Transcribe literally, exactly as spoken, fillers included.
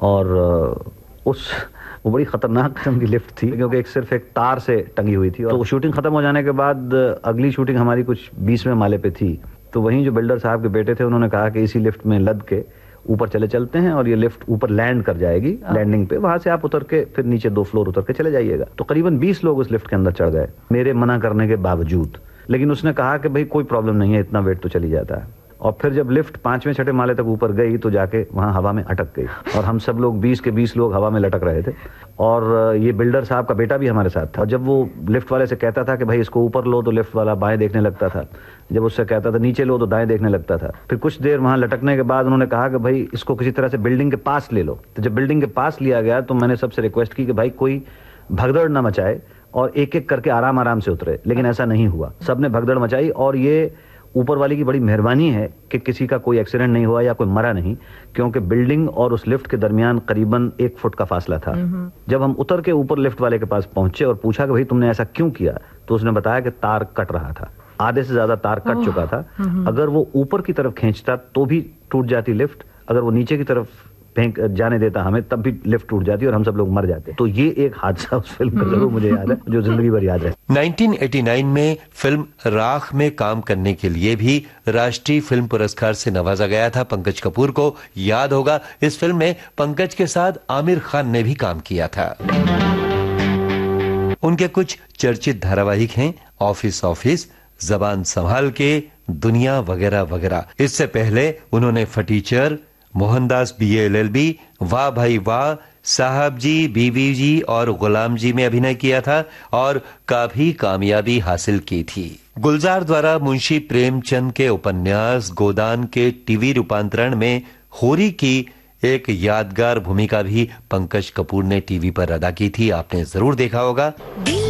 और उस वो बड़ी खतरनाक किस्म की लिफ्ट थी, क्योंकि एक सिर्फ एक तार से टंगी हुई थी। और तो शूटिंग खत्म हो जाने के बाद अगली शूटिंग हमारी कुछ बीसवें माले पे थी, तो वहीं जो बिल्डर साहब के बेटे थे उन्होंने कहा कि इसी लिफ्ट में लद के ऊपर चले चलते हैं और ये लिफ्ट ऊपर लैंड कर जाएगी, लैंडिंग पे वहां से आप उतर के फिर नीचे दो फ्लोर उतर के चले जाइएगा। तो करीबन बीस लोग उस लिफ्ट के अंदर चढ़ गए मेरे मना करने के बावजूद, लेकिन उसने कहा कि भाई कोई प्रॉब्लम नहीं है, इतना वेट तो चली जाता है। और फिर जब लिफ्ट पांचवें छठे माले तक ऊपर गई तो जाके वहां हवा में अटक गई और हम सब लोग बीस के बीस लोग हवा में लटक रहे थे। और ये बिल्डर साहब का बेटा भी हमारे साथ था। और जब वो लिफ्ट वाले से कहता था कि भाई इसको ऊपर लो तो लिफ्ट वाला बाएं देखने लगता था, जब उससे कहता था नीचे लो तो दाएं देखने लगता था। फिर कुछ देर वहां लटकने के बाद उन्होंने कहा कि भाई इसको किसी तरह से बिल्डिंग के पास ले लो। तो जब बिल्डिंग के पास लिया गया तो मैंने सबसे रिक्वेस्ट की कि भाई कोई भगदड़ ना मचाए और एक एक करके आराम आराम से उतरे, लेकिन ऐसा नहीं हुआ। सबने भगदड़ मचाई और ये ऊपर वाले की बड़ी मेहरबानी है कि किसी का कोई एक्सीडेंट नहीं हुआ या कोई मरा नहीं, क्योंकि बिल्डिंग और उस लिफ्ट के दरमियान करीबन एक फुट का फासला था। जब हम उतर के ऊपर लिफ्ट वाले के पास पहुंचे और पूछा कि भाई तुमने ऐसा क्यों किया, तो उसने बताया कि तार कट रहा था, आधे से ज्यादा तार कट चुका था। अगर वो ऊपर की तरफ खींचता तो भी टूट जाती लिफ्ट, अगर वो नीचे की तरफ फेंक जाने देता हमें तब भी लिफ्ट टूट जाती और हम सब लोग मर जाते। तो ये एक हादसा उस फिल्म का जरूर मुझे याद है, जो जिंदगी भर याद है। उन्नीस सौ नवासी में फिल्म राख में काम करने के लिए भी राष्ट्रीय फिल्म पुरस्कार से नवाजा गया था पंकज कपूर को। याद होगा इस फिल्म में पंकज के साथ आमिर खान ने भी काम किया था। उनके कुछ चर्चित धारावाहिक हैं ऑफिस ऑफिस, जबान संभाल के, दुनिया वगैरह वगैरह। इससे पहले उन्होंने फटीचर, Mohandas B L L B, वाह भाई वाह, साहब जी, बीबी जी और गुलाम जी में अभिनय किया था और काफी कामयाबी हासिल की थी। गुलजार द्वारा मुंशी प्रेमचंद के उपन्यास गोदान के टीवी रूपांतरण में होरी की एक यादगार भूमिका भी पंकज कपूर ने टीवी पर अदा की थी, आपने जरूर देखा होगा।